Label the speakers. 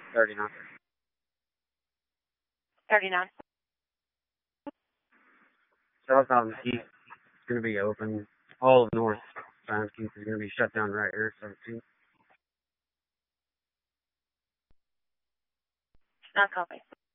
Speaker 1: 39.
Speaker 2: 39.
Speaker 1: South Mountain East is going to be open. All of North Science Keep is going to be shut down right here, 17.
Speaker 2: Not copy.